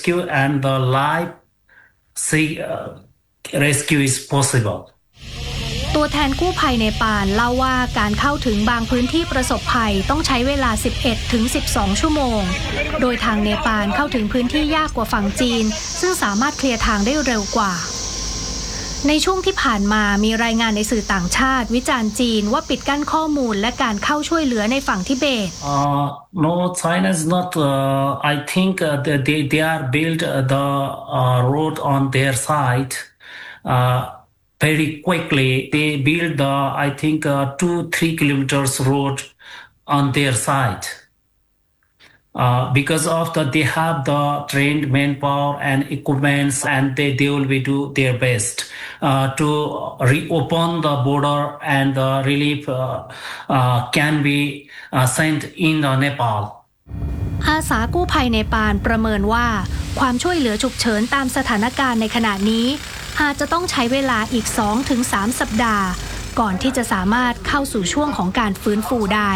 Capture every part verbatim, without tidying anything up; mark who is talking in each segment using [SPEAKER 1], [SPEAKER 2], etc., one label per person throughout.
[SPEAKER 1] rescue and the life sea uh, rescue is possible.
[SPEAKER 2] ตัวแทนกู้ภัยเนปาลเล่าว่าการเข้าถึงบางพื้นที่ประสบภัยต้องใช้เวลา สิบเอ็ดถึงสิบสอง ชั่วโมงโดยทางเนปาลเข้าถึงพื้นที่ยากกว่าฝั่งจีนซึ่งสามารถเคลียร์ทางได้เร็วกว่าในช่วงที่ผ่านมามีรายงานในสื่อต่างชาติวิจารณ์จีนว่าปิดกั้นข้อมูลและการเข้าช่วยเหลือในฝั่งทิเบต
[SPEAKER 1] uh, No, China is not uh, I think uh, they they are built the uh, road on their side uh, very quickly. They build the I think uh, two three kilometers road on their side. Uh, because of that, they have the trained manpower and equipments, and they, they will be do their best uh, to reopen the border, and the relief uh, uh, can be uh, sent in the Nepal.
[SPEAKER 2] อาสากู้ภัยเนปาลประเมินว่าความช่วยเหลือฉุกเฉินตามสถานการณ์ในขณะนี้อาจจะต้องใช้เวลาอีก สองถึงสาม สัปดาห์ก่อนที่จะสามารถเข้าสู่ช่วงของการฟื้นฟูได้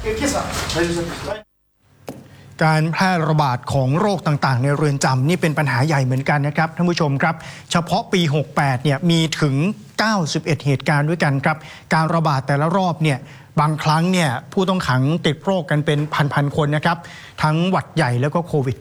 [SPEAKER 3] การแพร่ระบาดของโรคต่างๆในเรือนจำนี่เป็นปัญหาใหญ่เหมือนกันนะครับท่านผู้ชมครับเฉพาะปีหกสิบแปดเนี่ยมีถึงเก้าสิบเอ็ดเหตุการณ์ด้วยกันครับการระบาดแต่ละรอบเนี่ยบางครั้งเนี่ยผู้ต้องขังติดโรคกันเป็นพันๆคนนะครับทั้งหวัดใหญ่แล้วก็โควิด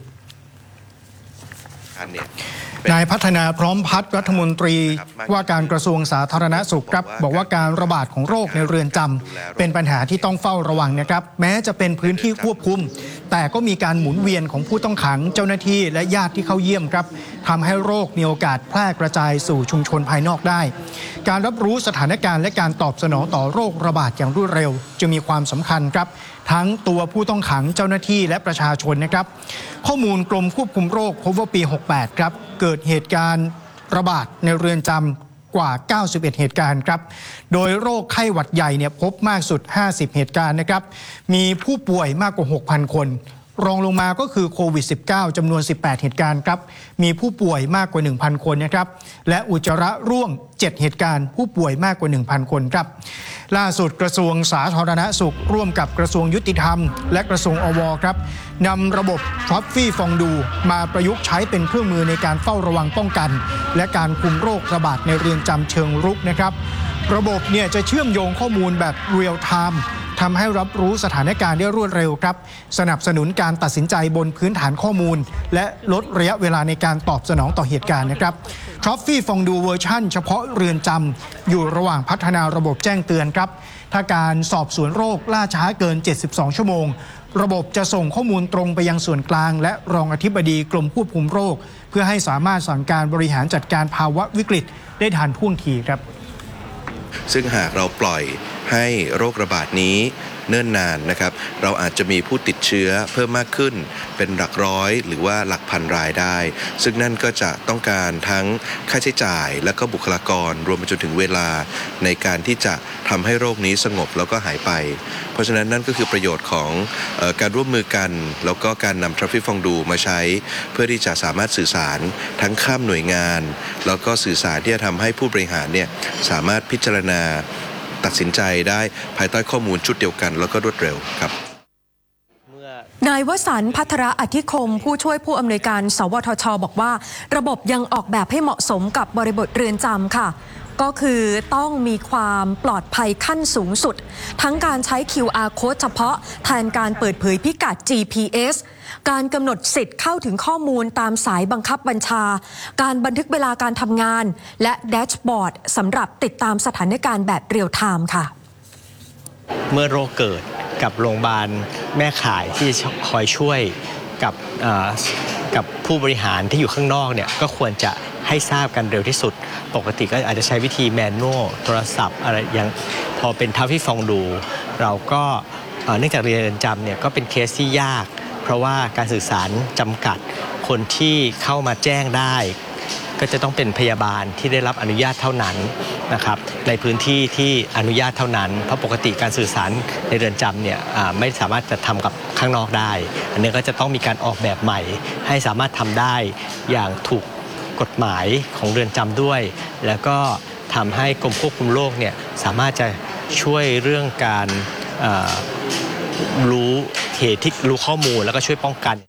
[SPEAKER 3] นายพัฒนาพร้อมพัฒน์รัฐมนตรีว่าการกระทรวงสาธารณสุขครับบอกว่าการระบาดของโรคในเรือนจำเป็นปัญหาที่ต้องเฝ้าระวังนะครับแม้จะเป็นพื้นที่ควบคุมแต่ก็มีการหมุนเวียนของผู้ต้องขังเจ้าหน้าที่และญาติที่เข้าเยี่ยมครับทำให้โรคมีโอกาสแพร่กระจายสู่ชุมชนภายนอกได้การรับรู้สถานการณ์และการตอบสนองต่อโรคระบาดอย่างรวดเร็วจะมีความสำคัญครับทั้งตัวผู้ต้องขังเจ้าหน้าที่และประชาชนนะครับข้อมูลกรมควบคุมโรคพบว่าปีหกสิบแปดครับเกิดเหตุการณ์ระบาดในเรือนจำกว่าเก้าสิบเอ็ดเหตุการณ์ครับโดยโรคไข้หวัดใหญ่เนี่ยพบมากสุดห้าสิบเหตุการณ์นะครับมีผู้ป่วยมากกว่า หกพัน คนรองลงมาก็คือโควิด สิบเก้า จำนวนสิบแปดเหตุการณ์ครับมีผู้ป่วยมากกว่า หนึ่งพัน คนนะครับและอุจจาระร่วงเจ็ดเหตุการณ์ผู้ป่วยมากกว่า หนึ่งพัน คนครับล่าสุดกระทรวงสาธารณสุขร่วมกับกระทรวงยุติธรรมและกระทรวงอวครับนำระบบทรัฟฟี่ฟองดูมาประยุกต์ใช้เป็นเครื่องมือในการเฝ้าระวังป้องกันและการคุมโรคระบาดในเรือนจำเชิงรุกนะครับระบบเนี่ยจะเชื่อมโยงข้อมูลแบบเรียลไทม์ทำให้รับรู้สถานการณ์ได้รวดเร็วครับสนับสนุนการตัดสินใจบนพื้นฐานข้อมูลและลดระยะเวลาในการตอบสนองต่อเหตุการณ์นะครับทรอฟฟี่ฟองดูเวอร์ชั่นเฉพาะเรือนจำอยู่ระหว่างพัฒนาระบบแจ้งเตือนครับถ้าการสอบสวนโรคล่าช้าเกินเจ็ดสิบสองชั่วโมงระบบจะส่งข้อมูลตรงไปยังส่วนกลางและรองอธิบดีกรมควบคุมโรคเพื่อให้สามารถสั่งการบริหารจัดการภาวะวิกฤตได้ทันท่วงทีครับ
[SPEAKER 4] ซึ่งหากเราปล่อยให้โรคระบาดนี้เนิ่นนานนะครับเราอาจจะมีผู้ติดเชื้อเพิ่มมากขึ้นเป็นหลักร้อยหรือว่าหลักพันรายได้ซึ่งนั่นก็จะต้องการทั้งค่าใช้จ่ายและก็บุคลากรรวมไปจนถึงเวลาในการที่จะทำให้โรคนี้สงบแล้วก็หายไปเพราะฉะนั้นนั่นก็คือประโยชน์ของเอ่อการร่วมมือกันแล้วก็การนำทราฟฟิกฟองดูมาใช้เพื่อที่จะสามารถสื่อสารทั้งข้ามหน่วยงานแล้วก็สื่อสารที่จะทำให้ผู้บริหารเนี่ยสามารถพิจารณาตัดสินใจได้ภายใต้ข้อมูลชุดเดียวกันแล้วก็รวดเร็วครับ
[SPEAKER 5] นายวสันต์ภัทรอธิคมผู้ช่วยผู้อำนวยการสวทช.บอกว่าระบบยังออกแบบให้เหมาะสมกับบริบทเรือนจำค่ะก็คือต้องมีความปลอดภัยขั้นสูงสุดทั้งการใช้ คิว อาร์ Code เฉพาะแทนการเปิดเผยพิกัด จี พี เอส การกำหนดสิทธิ์เข้าถึงข้อมูลตามสายบังคับบัญชาการบันทึกเวลาการทำงานและแดชบอร์ดสำหรับติดตามสถานการณ์แบบเรียลไทม์ค่ะ
[SPEAKER 6] เมื่อโรคเกิดกับโรงพยาบาลแม่ข่ายที่คอยช่วยกับกับผู้บริหารที่อยู่ข้างนอกเนี่ยก็ควรจะให้ทราบกันเร็วที่สุดปกติก็อาจจะใช้วิธีแมนนวลโทรศัพท์อะไรอย่างพอเป็นทราฟฟี่ฟองดูเราก็เนื่องจากเรือนจำเนี่ยก็เป็นเคสที่ยากเพราะว่าการสื่อสารจำกัดคนที่เข้ามาแจ้งได้ก็จะต้องเป็นพยาบาลที่ได้รับอนุญาตเท่านั้นนะครับในพื้นที่ที่อนุญาตเท่านั้นเพราะปกติการสื่อสารในเรือนจำเนี่ยไม่สามารถจะทำกับข้างนอกได้อันนี้ก็จะต้องมีการออกแบบใหม่ให้สามารถทำได้อย่างถูกกฎหมายของเรือนจำด้วยแล้วก็ทำให้กรมควบคุมโรคเนี่ยสามารถจะช่วยเรื่องการรู้เหตุที่รู้ข้อมูลแล้วก็ช่วยป้องกัน